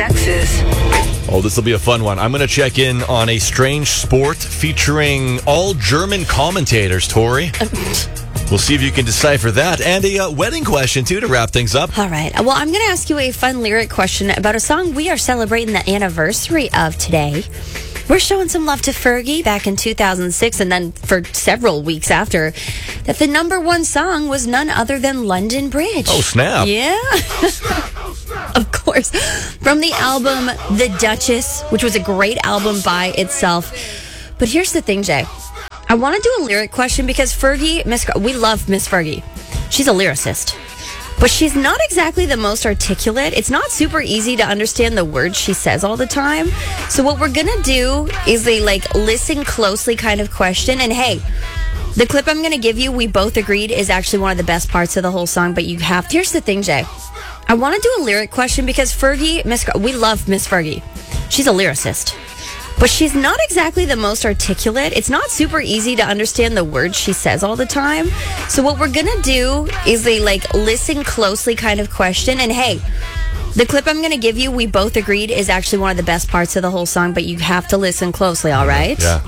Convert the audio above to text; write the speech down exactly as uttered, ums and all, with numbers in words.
sexes. Oh, this will be a fun one. I'm going to check in on a strange sport featuring all German commentators, Tori. We'll see if you can decipher that. And a uh, wedding question, too, to wrap things up. All right. Well, I'm going to ask you a fun lyric question about a song we are celebrating the anniversary of today. We're showing some love to Fergie back in two thousand six, and then for several weeks after, that the number one song was none other than London Bridge. Oh, snap. Yeah. Oh, snap, oh, snap. Of course. From the album The Duchess, which was a great album by itself. But here's the thing, Jay. I want to do a lyric question because Fergie, Miss, we love Miss Fergie. She's a lyricist. But she's not exactly the most articulate. It's not super easy to understand the words she says all the time. So what we're going to do is a, like, listen closely kind of question. And, hey, the clip I'm going to give you, we both agreed, is actually one of the best parts of the whole song. But you have to. Here's the thing, Jay. I want to do a lyric question because Fergie, Miss, we love Miss Fergie. She's a lyricist. But she's not exactly the most articulate. It's not super easy to understand the words she says all the time. So what we're going to do is a, like, listen closely kind of question. And, hey, the clip I'm going to give you, we both agreed, is actually one of the best parts of the whole song. But you have to listen closely, all right? Yeah.